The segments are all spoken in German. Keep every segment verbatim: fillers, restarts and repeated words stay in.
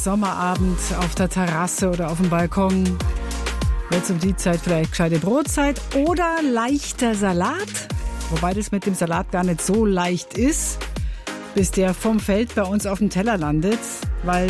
Sommerabend auf der Terrasse oder auf dem Balkon. Jetzt um die Zeit vielleicht gescheite Brotzeit oder leichter Salat. Wobei das mit dem Salat gar nicht so leicht ist, bis der vom Feld bei uns auf dem Teller landet. Weil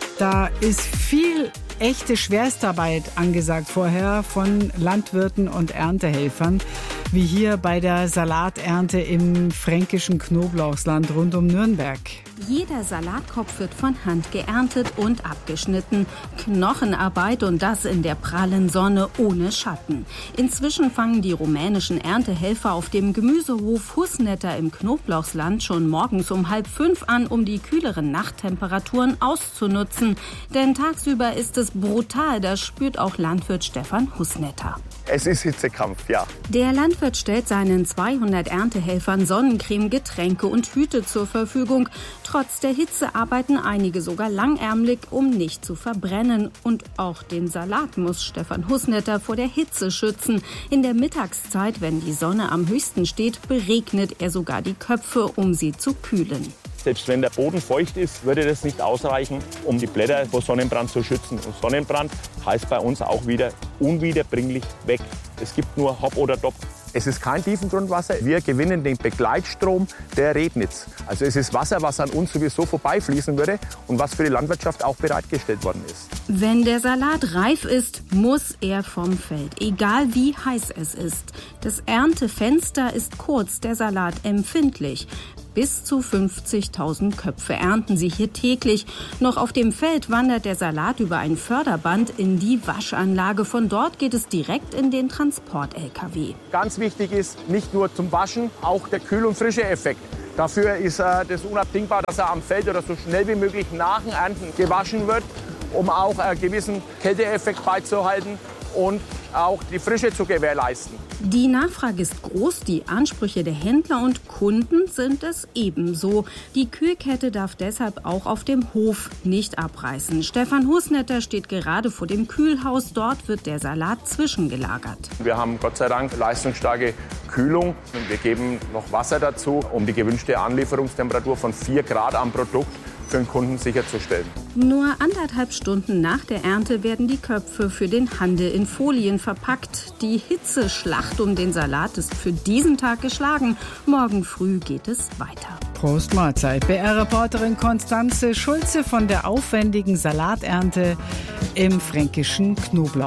da ist viel echte Schwerstarbeit angesagt vorher von Landwirten und Erntehelfern. Wie hier bei der Salaternte im fränkischen Knoblauchsland rund um Nürnberg. Jeder Salatkopf wird von Hand geerntet und abgeschnitten. Knochenarbeit und das in der prallen Sonne ohne Schatten. Inzwischen fangen die rumänischen Erntehelfer auf dem Gemüsehof Husnetter im Knoblauchsland schon morgens um halb fünf an, um die kühleren Nachttemperaturen auszunutzen. Denn tagsüber ist es brutal, das spürt auch Landwirt Stefan Husnetter. Es ist Hitzekampf, ja. Der Landwirt stellt seinen zweihundert Erntehelfern Sonnencreme, Getränke und Hüte zur Verfügung. Trotz der Hitze arbeiten einige sogar langärmlich, um nicht zu verbrennen. Und auch den Salat muss Stefan Husnetter vor der Hitze schützen. In der Mittagszeit, wenn die Sonne am höchsten steht, beregnet er sogar die Köpfe, um sie zu kühlen. Selbst wenn der Boden feucht ist, würde das nicht ausreichen, um die Blätter vor Sonnenbrand zu schützen. Und Sonnenbrand heißt bei uns auch wieder unwiederbringlich weg. Es gibt nur Hop oder Top. Es ist kein Tiefengrundwasser. Wir gewinnen den Begleitstrom der Rednitz. Also es ist Wasser, was an uns sowieso vorbeifließen würde und was für die Landwirtschaft auch bereitgestellt worden ist. Wenn der Salat reif ist, muss er vom Feld, egal wie heiß es ist. Das Erntefenster ist kurz, der Salat empfindlich. Bis zu fünfzigtausend Köpfe ernten sie hier täglich. Noch auf dem Feld wandert der Salat über ein Förderband in die Waschanlage. Von dort geht es direkt in den Transport-L K W. Ganz wichtig ist, nicht nur zum Waschen, auch der Kühl- und Frische-Effekt. Dafür ist äh, das unabdingbar, dass er am Feld oder so schnell wie möglich nach dem Ernten gewaschen wird, um auch einen gewissen Kälteeffekt beizubehalten und auch die Frische zu gewährleisten. Die Nachfrage ist groß, die Ansprüche der Händler und Kunden sind es ebenso. Die Kühlkette darf deshalb auch auf dem Hof nicht abreißen. Stefan Husnetter steht gerade vor dem Kühlhaus. Dort wird der Salat zwischengelagert. Wir haben Gott sei Dank leistungsstarke Kühlung. Und wir geben noch Wasser dazu, um die gewünschte Anlieferungstemperatur von vier Grad am Produkt für den Kunden sicherzustellen. Nur anderthalb Stunden nach der Ernte werden die Köpfe für den Handel in Folien verpackt. Die Hitzeschlacht um den Salat ist für diesen Tag geschlagen. Morgen früh geht es weiter. Prost Mahlzeit. B R-Reporterin Konstanze Schulze von der aufwendigen Salaternte im fränkischen Knoblauch.